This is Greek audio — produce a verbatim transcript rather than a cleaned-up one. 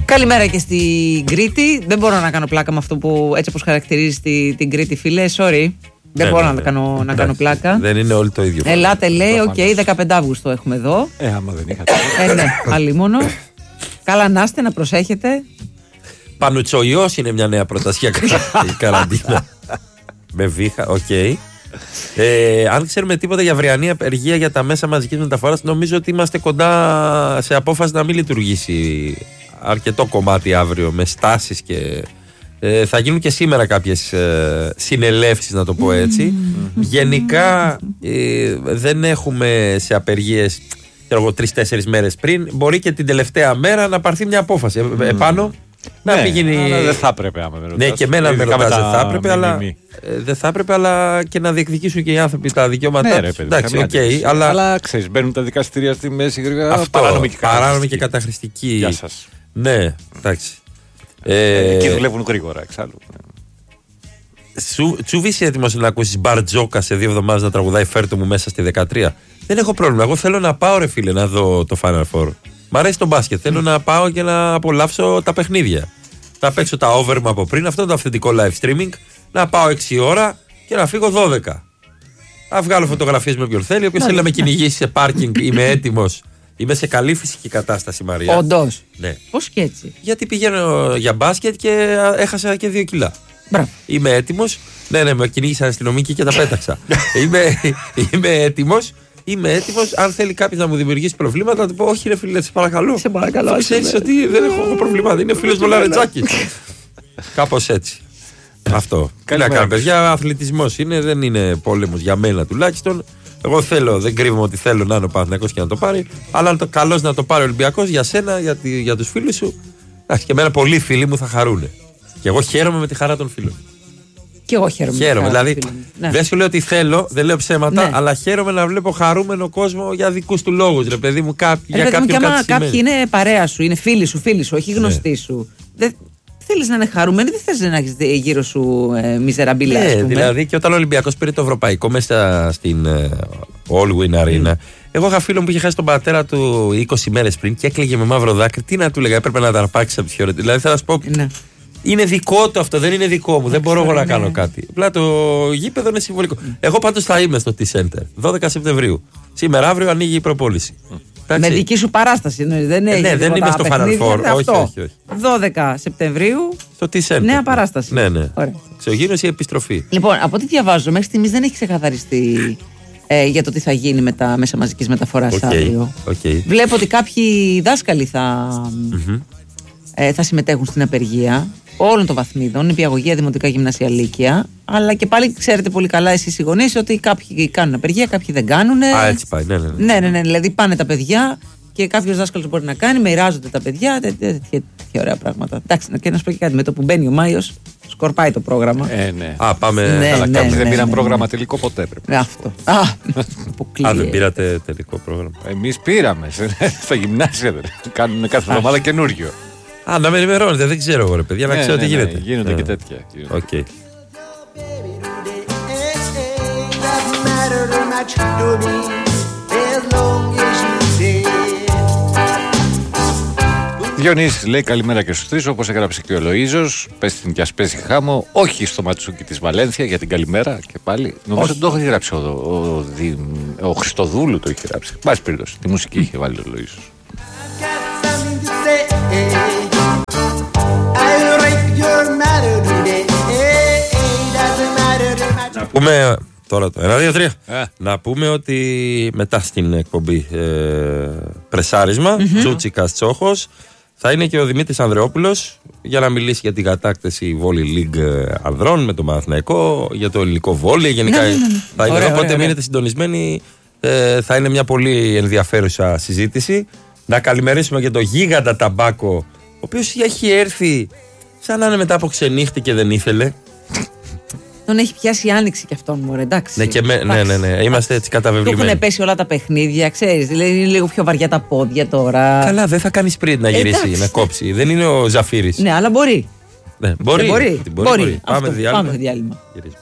Καλημέρα και στην Κρήτη. Δεν μπορώ να κάνω πλάκα με αυτό που έτσι όπως χαρακτηρίζει τη, την Κρήτη, φίλε. Sorry. Δεν ναι, μπορώ ναι, να, ναι. κάνω, να κάνω πλάκα. Δεν είναι όλοι το ίδιο. Ελάτε, λέει, οκ, okay, δεκαπέντε Αυγούστου έχουμε εδώ. Ε, άμα δεν είχατε. Ε, ναι, αλίμονο. Καλά να είστε, να προσέχετε. Πανουτσοϊός είναι μια νέα πρόταση για καραντίνα. Με βήχα, οκ. Okay. Ε, αν ξέρουμε τίποτα για αυριανή απεργία για τα μέσα μαζικής μεταφοράς, νομίζω ότι είμαστε κοντά σε απόφαση να μην λειτουργήσει αρκετό κομμάτι αύριο με στάσεις και ε, θα γίνουν και σήμερα κάποιες ε, συνελεύσεις, να το πω έτσι. Γενικά ε, δεν έχουμε σε απεργίες τρεις-τέσσερις μέρες πριν, μπορεί και την τελευταία μέρα να πάρθει μια απόφαση mm. επάνω. Ναι, να γίνει... αλλά δεν θα έπρεπε άμα με ρωτάς. Ναι, και εμένα με ρωτάς, δεν θα έπρεπε, αλλά, μη, μη. ε, δεν θα έπρεπε, αλλά και να διεκδικήσουν και οι άνθρωποι τα δικαιώματά ναι, τους. ρε, παιδί, εντάξει, οκ, okay, αλλά... αλλά ξέρεις, μπαίνουν τα δικαστήρια στη μέση γρήγορα. Αυτό, παράνομη και καταχρηστική. Και καταχρηστική. Γεια σας. Ναι, εντάξει. Ε, και δουλεύουν γρήγορα, εξάλλου. Τσούβι, είσαι έτοιμος να ακούσεις Μπαρτζόκα σε δύο εβδομάδες να τραγουδάει Φέρτο μου μέσα στη δεκατρία? Δεν έχω πρόβλημα. Εγώ θέλω να πάω, ρε φίλε, να δω το Final Four. Μ' αρέσει το μπάσκετ. Θέλω να πάω και να απολαύσω τα παιχνίδια. Να παίξω τα over μου από πριν, αυτό είναι το αυθεντικό live streaming. Να πάω έξι ώρα και να φύγω δώδεκα. Να βγάλω φωτογραφίες με όποιον θέλει. Όποιος θέλει να με κυνηγήσει σε πάρκινγκ, είμαι έτοιμος. Είμαι σε καλή φυσική κατάσταση, Μαρία. Όντως. Ναι. Πώς και έτσι? Γιατί πηγαίνω για μπάσκετ και έχασα και δύο κιλά. Μπράβο. Είμαι έτοιμος. Ναι, ναι, με κυνήγησαν αστυνομικοί και τα πέταξα. είμαι, είμαι έτοιμος. Είμαι έτοιμος. Αν θέλει κάποιος να μου δημιουργήσει προβλήματα, να του πω: όχι, ρε φίλε, σε παρακαλώ. Σε παρακαλώ. Ξέρεις ότι δεν έχω προβλήματα. Είναι φίλος μου Λαρετζάκης. Κάπως έτσι. Αυτό. Τι να κάνω, παιδιά, αθλητισμός είναι, δεν είναι πόλεμος για μένα τουλάχιστον. Εγώ θέλω, δεν κρύβομαι ότι θέλω να είναι ο Παναθηναϊκός και να το πάρει. Αλλά το καλός να το πάρει ο Ολυμπιακός για σένα, για, τη, για τους φίλους σου. Εντάξει, και εμένα πολλοί φίλοι μου θα χαρούνε. Και εγώ χαίρομαι με τη χαρά των φίλων. Και εγώ χαίρομαι. Χαίρομαι. Δηλαδή, ναι. Δεν σου λέω ότι θέλω, δεν λέω ψέματα, ναι. Αλλά χαίρομαι να βλέπω χαρούμενο κόσμο για δικούς του λόγους. Ρε παιδί μου, κάποιοι, για κάποιον και κάτι κάποιοι είναι παρέα σου, είναι φίλοι σου, φίλοι σου, όχι γνωστοί ναι. σου. Δεν θέλεις να είναι χαρούμενοι, δεν θες να έχεις γύρω σου ε, μιζεραμπίλα. Ναι, δηλαδή και όταν ο Ολυμπιακός πήρε το ευρωπαϊκό μέσα στην ε, All Win Arena. Mm. Εγώ είχα φίλο που είχε χάσει τον πατέρα του είκοσι μέρες πριν και έκλαιγε με μαύρο δάκρυ. Τι να του λέγα, έπρεπε να τα αρπάξει από τη χώρα. Δηλαδή θα σου πω. Ναι. Είναι δικό του αυτό, δεν είναι δικό μου. Δεν μπορώ εγώ να κάνω ναι. κάτι. Απλά το γήπεδο είναι συμβολικό. Mm. Εγώ πάντως θα είμαι στο T-Center δώδεκα Σεπτεμβρίου. Σήμερα, αύριο ανοίγει η προπόληση. Mm. Με δική σου παράσταση. Δεν, ε, ναι, δεν είμαι στο Final Four. Όχι, όχι, όχι. δώδεκα Σεπτεμβρίου. Στο T-Center. Νέα παράσταση. Ναι, ναι. Εξωγήινος ή επιστροφή. Λοιπόν, από ό,τι διαβάζω, μέχρι στιγμής δεν έχει ξεκαθαριστεί ε, για το τι θα γίνει με τα μέσα μαζικής μεταφοράς okay. αύριο. Okay. Βλέπω ότι κάποιοι δάσκαλοι θα, mm-hmm. ε, θα συμμετέχουν στην απεργία όλων των βαθμίδων, νηπιαγωγεία, δημοτικά, γυμνάσια, λύκεια. Αλλά και πάλι ξέρετε πολύ καλά εσείς οι γονείς ότι κάποιοι κάνουν απεργία, κάποιοι δεν κάνουν. Α, έτσι πάει. Ναι, ναι, ναι. ναι, ναι, ναι. Δηλαδή πάνε τα παιδιά και κάποιος δάσκαλος μπορεί να κάνει, μοιράζονται τα παιδιά. Τέτοια ωραία πράγματα. Εντάξει, και να σου πω και κάτι. Με το που μπαίνει ο Μάιος, σκορπάει το πρόγραμμα. Ε, ναι. Α, πάμε. Ναι, αλλά ναι, κάποιοι ναι, δεν ναι, πήραν ναι, πρόγραμμα ναι. τελικό ποτέ. Πρέπει. Ναι, αυτό. Α, Α, δεν πήρατε τελικό πρόγραμμα. Εμείς πήραμε. Στα γυμνάσια κάνουν κάθε εβδομάδα καινούριο. Α, να με ενημερώνετε, δεν ξέρω εγώ ρε παιδιά, να ναι, ξέρω ναι, τι γίνεται. Ναι, γίνονται ναι. και τέτοια. Οκ. Okay. Διονύσης λέει καλημέρα και στους τρεις, όπως έγραψε και ο Λοΐζος. Πες την κι ας πέσει χάμο, όχι στο ματσούκι της Βαλένθια για την καλημέρα και πάλι. Νομίζω ότι το έχει γράψει ο, ο, ο, ο Χριστοδούλου, το έχει γράψει. Πάση περίπτωση, τη μουσική είχε βάλει ο Λοΐζος. Να πούμε τώρα το ένα, δύο, τρία. Ε. Να πούμε ότι μετά στην εκπομπή ε, πρεσάρισμα, mm-hmm. Τσούτσικας Τσόχος, θα είναι και ο Δημήτρης Ανδρεόπουλος για να μιλήσει για την κατάκτηση Volley League ανδρών με τον Παναθηναϊκό, για το ελληνικό βόλεϊ. Γενικά ναι, ναι, ναι. θα είναι εδώ, οπότε μείνετε συντονισμένοι. Ε, θα είναι μια πολύ ενδιαφέρουσα συζήτηση. Να καλημερίσουμε και τον Γίγαντα Ταμπάκο, ο οποίος έχει έρθει σαν να είναι μετά από ξενύχτη και δεν ήθελε. Τον έχει πιάσει η άνοιξη κι αυτόν μου, εντάξει. Ναι, και με, ναι, ναι, ναι, είμαστε έτσι καταβεβλημένοι. Του έχουν πέσει όλα τα παιχνίδια, ξέρεις. Δηλαδή είναι λίγο πιο βαριά τα πόδια τώρα. Καλά, δεν θα κάνει sprint να γυρίσει, εντάξει. να κόψει. Δεν είναι ο Ζαφύρης. Ναι, αλλά μπορεί. Ναι, μπορεί. μπορεί. μπορεί. μπορεί. μπορεί. Πάμε Αυτό, διάλειμμα. Πάμε διάλειμμα. Γυρίσουμε.